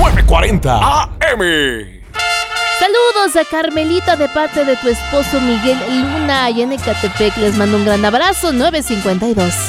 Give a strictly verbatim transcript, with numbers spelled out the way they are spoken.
nueve cuarenta A M. Saludos a Carmelita de parte de tu esposo Miguel Luna, allá en Ecatepec. Les mando un gran abrazo. nueve cincuenta y dos.